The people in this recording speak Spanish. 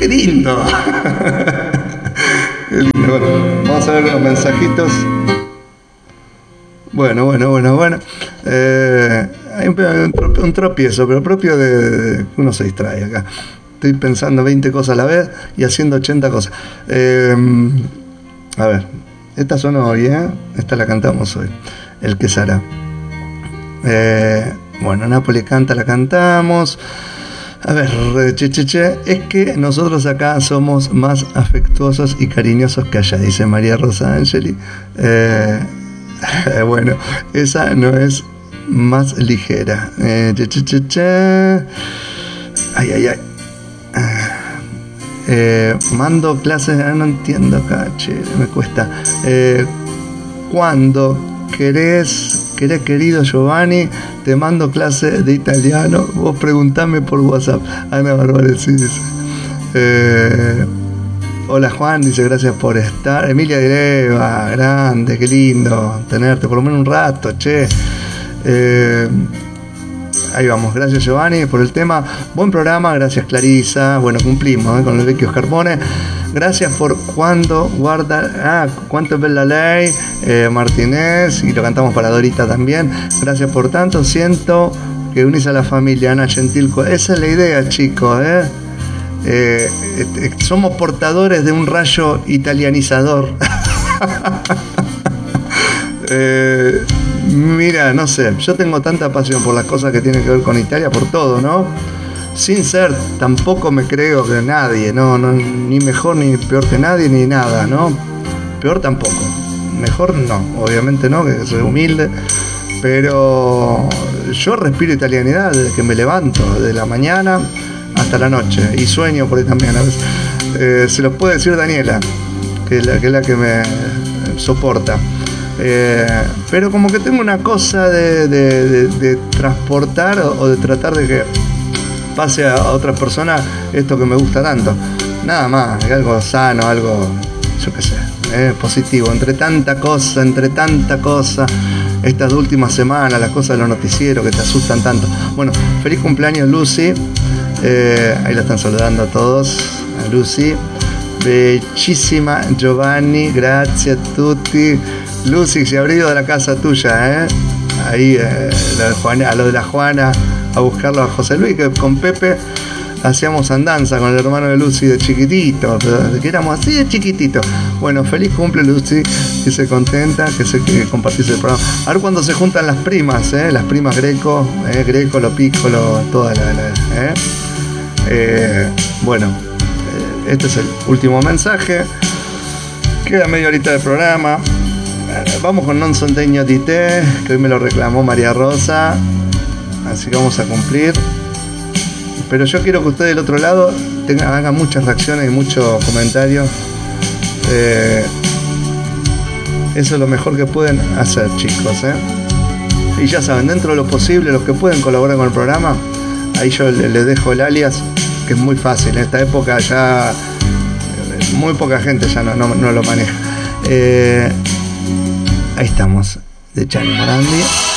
¡Qué lindo! Qué lindo. Bueno, vamos a ver los mensajitos. Bueno. Hay un tropiezo, pero propio de que uno se distrae acá. Estoy pensando 20 cosas a la vez y haciendo 80 cosas. A ver, esta sonó hoy, ¿eh? Esta la cantamos hoy. El que será. Bueno, Nápoles canta, la cantamos. A ver, es que nosotros acá somos más afectuosos y cariñosos que allá, dice María Rosa Angeli. Bueno, esa no es más ligera. Ay. Mando clases, no entiendo acá, me cuesta. Cuando querés, querido Giovanni, te mando clases de italiano. Vos preguntame por WhatsApp. Ana Barbares, sí, dice. Hola Juan, dice, gracias por estar. Emilia Direva, grande, qué lindo tenerte por lo menos un rato, che. Ahí vamos, gracias Giovanni por el tema. Buen programa, gracias Clarisa. Bueno, cumplimos con el vecchio Scarpone. Gracias por cuando guarda. Cuánto es bella ley, Martínez. Y lo cantamos para Dorita también. Gracias por tanto. Siento que unís a la familia, Ana Gentilco. Esa es la idea, chicos, somos portadores de un rayo italianizador. Mira, no sé, yo tengo tanta pasión por las cosas que tienen que ver con Italia, por todo, ¿no? Sin ser, tampoco me creo que nadie, no, ni mejor ni peor que nadie, ni nada, ¿no? Peor tampoco, mejor no, obviamente no, que soy humilde, pero yo respiro italianidad desde que me levanto, de la mañana hasta la noche, y sueño por ahí también a veces. Se los puede decir Daniela, que es la que me soporta. Pero como que tengo una cosa de transportar o de tratar de que pase a otras personas esto que me gusta tanto. Nada más, algo sano, algo, yo qué sé, positivo. Entre tanta cosa, estas últimas semanas, las cosas de los noticieros que te asustan tanto. Bueno, feliz cumpleaños Lucy. Ahí la están saludando a todos, a Lucy. Bellísima Giovanni, gracias a tutti. Lucy, se abrió de la casa tuya, ahí a lo de la Juana, a buscarlo a José Luis, que con Pepe hacíamos andanza con el hermano de Lucy de chiquitito, que éramos así de chiquitito. Bueno, feliz cumple Lucy, que se contenta, que compartís el programa. A ver cuando se juntan las primas, las primas Greco, lo Piccolo, toda bueno, este es el último mensaje. Queda media horita de programa. Vamos con Non son degno di te, que hoy me lo reclamó María Rosa, así que vamos a cumplir. Pero yo quiero que ustedes del otro lado hagan muchas reacciones y muchos comentarios. Eso es lo mejor que pueden hacer, chicos, Y ya saben, dentro de lo posible, los que pueden colaborar con el programa, ahí yo les dejo el alias, que es muy fácil. En esta época ya muy poca gente ya no lo maneja. Ahí estamos, de Gianni Morandi.